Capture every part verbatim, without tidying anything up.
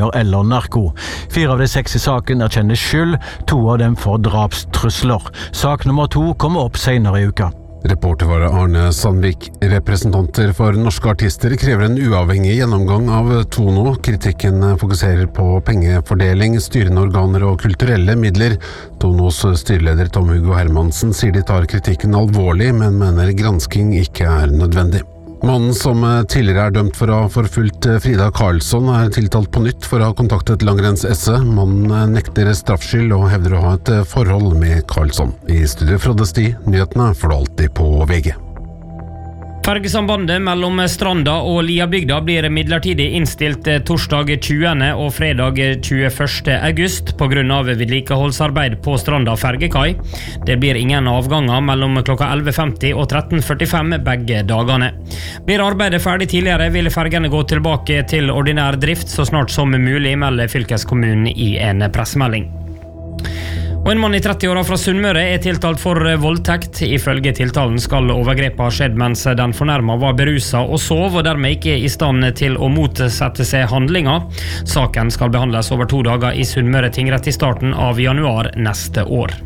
penger eller narko. Fire av de seks i saken erkjenner skyld, to av dem for drapstrusler. Sak nummer to kommer opp senere i uka. Reporter var Arne Sandvik. Representanter for norske artister krever en uavhengig gjennomgang av Tono. Kritikken fokuserer på pengefordeling, styrende organer og kulturelle midler. Tonos styreleder Tom Hugo Hermansen sier de tar kritikken alvorlig, men mener gransking ikke er nødvendig. Mannen som tidligere er dømt for å ha forfulgt Frida Karlsson er tiltalt på nytt for å ha kontaktet Langrenns S E. Mannen nekter straffskyld og hevder å ha et forhold med Karlsson. I studio Frode Sti, nyhetene får du alltid på V G. Fergesambandet mellom Stranda og Liabygda blir midlertidig innstilt torsdag tjuende og fredag tjueførste august på grunn av vedlikeholdsarbeid på Stranda fergekai. Det blir ingen avganger mellom klokka elleve femti og tretten førtifem begge dagene. Blir arbeidet ferdig tidligere, vil fergene gå tilbake til ordinær drift så snart som mulig, melder fylkeskommunen i en pressemelding. Og en mann i trettiåra fra Sunnmøre er tiltalt for voldtekt. Ifølge tiltalen skal overgrepet ha skjedd mens den fornærmede var beruset og sov, og dermed ikke i stand til å motsette seg handlinger. Saken skal behandles over to dager i Sunnmøre tingrett i starten av januar neste år.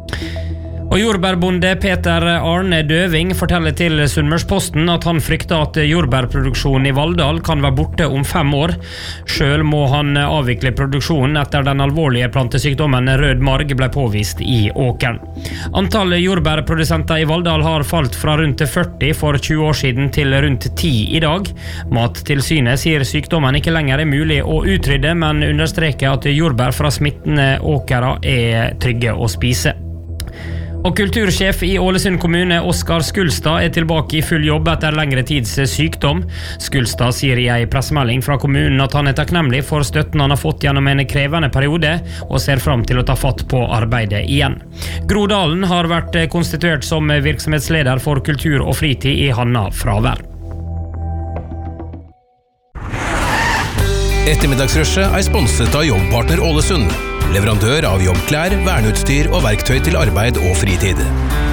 Og jordbærbonde Peter Arne Døving forteller til Sunnmørsposten at han frykter at jordbærproduksjonen i Valldal kan være borte om fem år. Selv må han avvikle produksjonen etter den alvorlige plantesykdommen rød marg ble påvist i åkeren. Antallet jordbærprodusenter i Valldal har falt fra rundt førti for tjue år siden til rundt ti i dag. Mattilsynet sier sykdommen ikke lenger er mulig å utrydde, men understreker at jordbær fra smittende åkere er trygge å spise. Og kultursjef i Ålesund kommune, Oskar Skulstad, er tilbake i full jobb etter lengre tids sykdom. Skulstad sier i en pressemelding fra kommunen at han er takknemlig for støtten han har fått gjennom en krevende periode, og ser fram til å ta fatt på arbeidet igjen. Gro Dalen har vært konstituert som virksomhetsleder for kultur og fritid i Hanna fravær. Ettermiddagsrushet er sponset av Jobbpartner Ålesund, leverandør av jobbklær, verneutstyr og verktøy til arbeid og fritid.